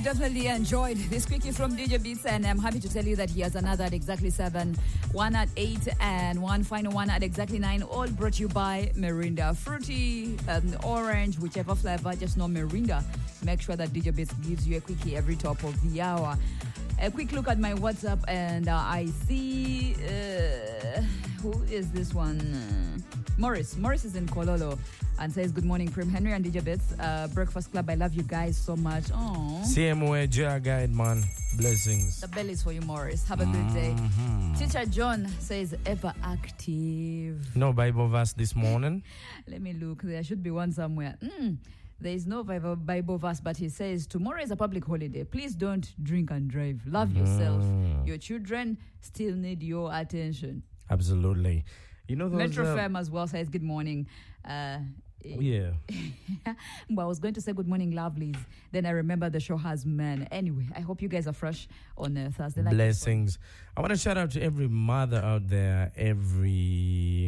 definitely enjoyed this quickie from DJ Beats, and I'm happy to tell you that he has another at exactly 7, one at 8, and one final one at exactly 9, all brought you by Mirinda. Fruity, orange, whichever flavor, just know Mirinda. Make sure that DJ Beats gives you a quickie every top of the hour. A quick look at my WhatsApp, and I see, who is this one? Morris is in Kololo and says, good morning, Prim Henry and DJ Bits. Breakfast Club, I love you guys so much. Aww. Same way, J Guide, man. Blessings. The bell is for you, Morris. Have a good day. Teacher John says, ever active. No Bible verse this morning. Let me look. There should be one somewhere. There is no Bible verse, but he says, tomorrow is a public holiday. Please don't drink and drive. Love yourself. Your children still need your attention. Absolutely. You know, those, Metro FM as well says, good morning. Yeah. Well, I was going to say good morning, lovelies. Then I remember the show has men. Anyway, I hope you guys are fresh on Thursday. Blessings. I want to shout out to every mother out there, every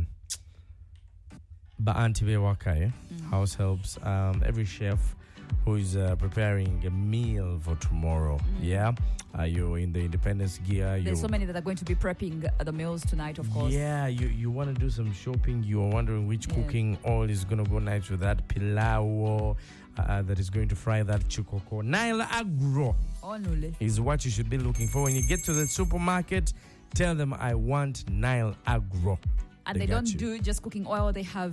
Ba'antibe Waka, house helps, every chef who is preparing a meal for tomorrow. Yeah. You're in the Independence gear. There's so many that are going to be prepping the meals tonight, of course. Yeah, you want to do some shopping. You're wondering which cooking oil is going to go nice with that pilau that is going to fry that chukoko. Nile Agro is what you should be looking for. When you get to the supermarket, tell them I want Nile Agro. And they don't do just cooking oil. They have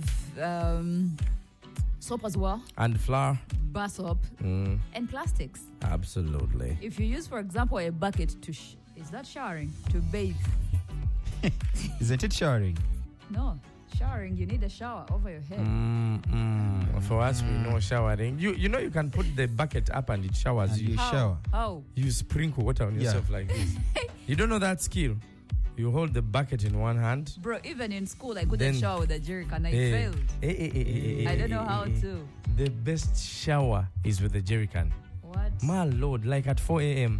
soap as well. And flour. Bar soap. And plastics. Absolutely. If you use, for example, a bucket to... is that showering? To bathe. Isn't it showering? No. Showering, you need a shower over your head. For us, we know showering. You know you can put the bucket up and it showers and you. Shower. How? You sprinkle water on yourself like this. You don't know that skill? You hold the bucket in one hand. Bro, even in school, I couldn't shower with a jerrycan. I failed. I don't know how to. The best shower is with a jerrycan. What? My Lord, like at 4 a.m.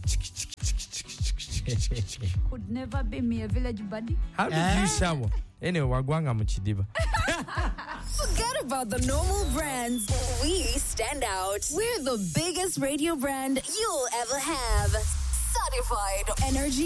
Could never be me, a village buddy. How did you shower? Anyway, wagwanga muchidiba. Forget about the normal brands. We stand out. We're the biggest radio brand you'll ever have. Certified Energy